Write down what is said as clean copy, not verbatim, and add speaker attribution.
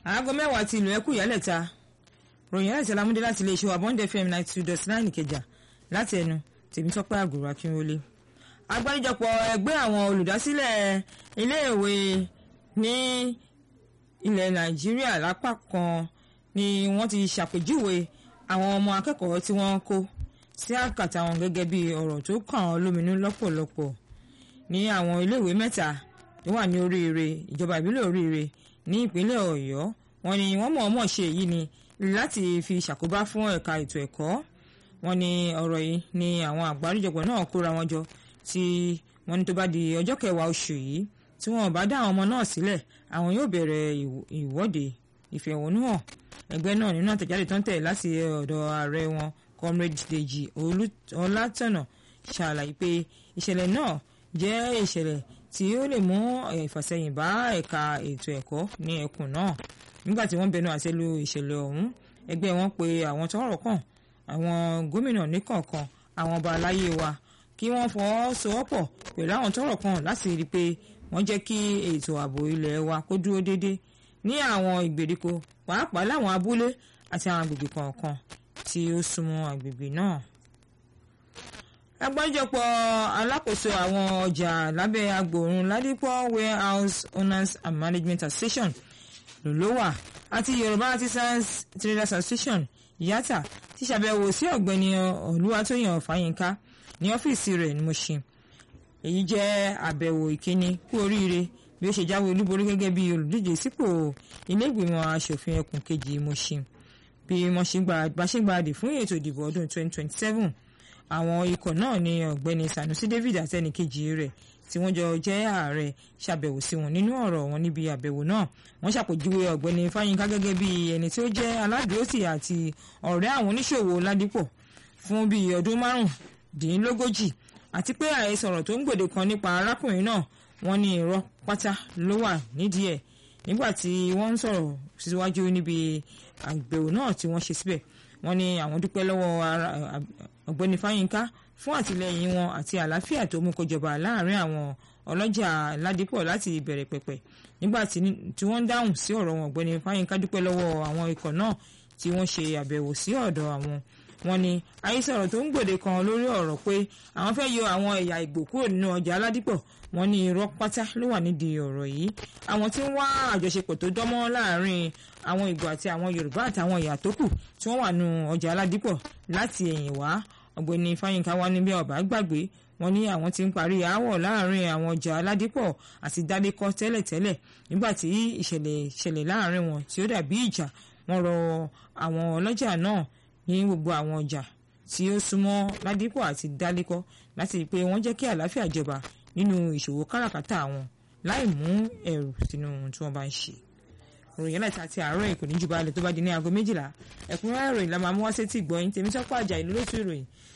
Speaker 1: aago 10 ti ìlú ẹkú ìyálẹ̀ta ròyìn láti alámúdé láti ilé iṣẹ́ Bond FM 92.9 Ìkẹjà láti ẹnu Tèmítọ́pẹ́ Àgùrà Akínwọlé. Àgbáríjọpọ̀ ẹgbẹ́ àwọn olùdásílẹ̀ iléèwé ní ilẹ̀ Nàìjíríà lápá kan ni wọ́n ti ṣàpèjúwe àwọn ọmọ akẹ́kọ̀ọ́ tí wọ́n kó sí àkàtà wọn gẹ́gẹ́ bí ọ̀rọ̀ tó kàn án lóminú lọ́pọ̀lọpọ̀ ní àwọn iléèwé mẹ́ta tó wà ní Oríire ìjọba ìbílẹ̀ Oríire ní ìpínlẹ̀ Ọ̀yọ́. Wọ́n ní wọ́n mọ̀ọ́mọ̀ ṣe èyí ni láti fi ṣàkóbá fún ẹ̀ka ètò ẹ̀kọ́. Wọ́n ní ọ̀rọ̀ yìí ni àwọn àgbáríjọpọ̀ náà kóra wọn jọ tí wọ́n ní tó bá di ọjọ́ 10 oṣù yìí tí wọ́n bá dá àwọn ọmọ náà sílẹ̀ àwọn yóò bẹ̀rẹ̀ ìwọ́de ìfẹ̀hónúhàn. Ẹgbẹ́ náà nínú àtẹ̀jáde tó ń tẹ̀ láti ọ̀dọ̀ ààrẹ wọn Comrade Dèjì Ọlátọ̀nà ṣàlàyé pé ìṣẹ̀lẹ̀ náà jẹ́ ìṣẹ̀lẹ̀ tí ó lè mú ìfàsẹ́yìn bá ẹ̀ka ètò ẹ̀kọ́ ní ẹkùn náà. Nígbà tí wọ́n bẹnu àtẹ́ lu ìṣẹ̀lẹ̀ ọ̀hún, ẹgbẹ́ wọn pe àwọn tọ́rọ̀ kàn, àwọn gómìnà níkọ̀ọ̀kan, àwọn ọba aláyé wa kí wọ́n fọwọ́sowọ́pọ̀ pẹ̀lú àwọn tọ́rọ̀ kàn láti rí i pé wọ́n jẹ́ kí ètò ààbò ilẹ̀ wa kó dúró déédé ní àwọn ìgbèríko pàápàá láwọn abúlé àti àwọn agbègbè kọ̀ọ̀kan tí ó súnmọ́ agbègbè náà. Àgbáríjọpọ̀ alákòóso àwọn ọjà lábẹ́ agbòòrùn Ládípọ̀ Warehouse Owners and Management Association lòlówà àti Yorùbá Artisans Traders Association yàtà ti ṣàbẹ̀wò sí ọ̀gbẹ́ni Olúwatóyìn Fáyínká ní ọ́fíìsì rẹ̀ ní Mùṣín. Èyí jẹ́ àbẹ̀wò ìkíni kú oríire bí ó ṣe jáwé olúborí gẹ́gẹ́ bí olùdíje sípò ilé ìgbìmọ̀ aṣòfin ẹkùn kejì Mùṣín bí wọ́n ṣe gbáradì fún ètò ìdìbò ọdún 2027. Àwọn ikọ̀ náà ni ọ̀gbẹ́ni Sanusi David àtẹnìkejì rẹ̀ tí wọ́n jọ jẹ́ ààrẹ ṣàbẹ̀wò sí wọn. Nínú ọ̀rọ̀ wọn níbi àbẹ̀wò náà wọ́n ṣàpèjúwe ọ̀gbẹ́ni Fáyínká gẹ́gẹ́ bí ẹni tí ó jẹ́ aládùúrótì àti ọ̀rẹ́ àwọn oníṣòwò Ládípọ̀ fún bí ọdún 15 àti pé àhesọ̀rọ̀ tó ń gbòde kan nípa arákùnrin náà wọ́n ní irọ́ pátá ló wà nídìí ẹ̀. Nígbà tí wọ́n ń sọ̀rọ̀ síwájú níbi àbẹ̀wò náà tí wọ́n ṣe síbẹ̀, wọ́n ní àwọn dúpẹ́ lọ́wọ́ ọ̀gbẹ́ni Fáyínká fún àtìlẹ́yìn wọn àti àlàáfíà tó mú kó jọba láàrin àwọn ọlọ́jà Ládípọ̀ láti ìbẹ̀rẹ̀ pẹ̀pẹ̀. Nígbà tí wọ́n ń dáhùn sí ọ̀rọ̀ wọn, ọ̀gbẹ́ni Fáyínká dúpẹ́ lọ́wọ́ àwọn ikọ̀ náà tí wọ́n ṣe àbẹ̀wò sí ọ̀dọ̀ àwọn. Wọ́n ní àhesọ̀rọ̀ tó ń gbòde kan lórí ọ̀rọ̀ pé àwọn fẹ́ yọ àwọn ẹ̀yà Ìgbò kúrò nínú ọjà Ládípọ̀. Wọ́n ní irọ́ pátá ló wà nídìí ọ̀rọ̀ yìí. Àwọn tí ń wá àjọṣepọ̀ tó dánmọ́ láàrin àwọn Ìgbò àti àwọn Yorùbá àtàwọn ẹ̀yà tó kù tí wọ́n wà nínú ọjà Ládípọ̀ láti ẹ̀yìn wá. Ọ̀gbẹ́ni Fáyínká wá ní bí ọba gbàgbé, wọ́n ní àwọn tí ń parí aáwọ̀ láàrin àwọn ọjà Ládípọ̀ àti Dálékọ́ tẹ́lẹ̀tẹ́lẹ̀. Nígbà tí ìṣẹ̀lẹ̀ láàrin wọn tí ó dàbí ìjà, wọ́n rọ àwọn ọlọ́jà náà ní gbogbo àwọn ọjà tí ó súnmọ́ Ládípọ̀ àti Dálékọ́ láti rí pé wọ́n jẹ́ kí àlàáfíà jọba nínú ìṣòwò káràkátà wọn láì mú ẹ̀rù sínú ohun tí wọ́n bá ń ṣe. Ìròyìn láti àti àárọ̀ èkó ní jù balẹ̀ tó bá di ní aago 12. Ẹ̀kúnrẹ́rẹ́ ìròyìn la máa mú wá sétí ìgbọ́yìn. Tèmítọ́pẹ́ Àjàyí ló lótú ìròyìn.